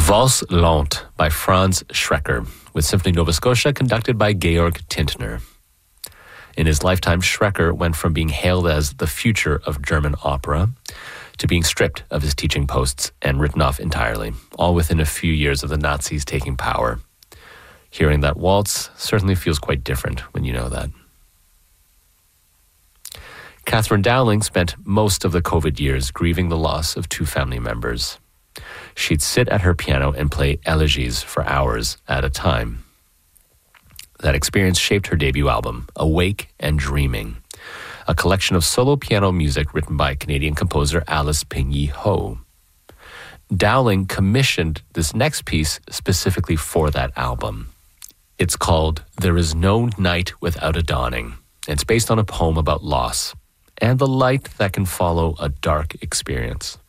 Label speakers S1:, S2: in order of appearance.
S1: Valse Lente by Franz Schrecker, with Symphony Nova Scotia conducted by Georg Tintner. In his lifetime, Schrecker went from being hailed as the future of German opera to being stripped of his teaching posts and written off entirely, all within a few years of the Nazis taking power. Hearing that waltz certainly feels quite different when you know that. Catherine Dowling spent most of the COVID years grieving the loss of two family members. She'd sit at her piano and play elegies for hours at a time. That experience shaped her debut album, Awake and Dreaming, a collection of solo piano music written by Canadian composer Alice Pingyi Ho. Dowling commissioned this next piece specifically for that album. It's called There Is No Night Without a Dawning. It's based on a poem about loss and the light that can follow a dark experience.